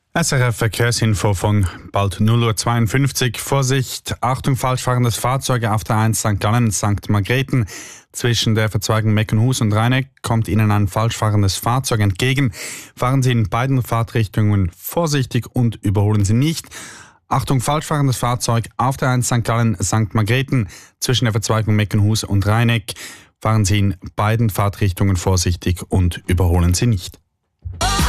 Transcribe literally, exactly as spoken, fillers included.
S R F Verkehrsinfo von bald null Uhr zweiundfünfzig. Vorsicht, Achtung, falsch fahrendes Fahrzeug auf der eins Sankt Gallen Sankt Margrethen. Zwischen der Verzweigung Meckenhus und Rheineck kommt Ihnen ein falsch fahrendes Fahrzeug entgegen. Fahren Sie in beiden Fahrtrichtungen vorsichtig und überholen Sie nicht. Achtung, falsch fahrendes Fahrzeug auf der eins Sankt Gallen Sankt Margrethen. Zwischen der Verzweigung Meckenhus und Rheineck fahren Sie in beiden Fahrtrichtungen vorsichtig und überholen Sie nicht.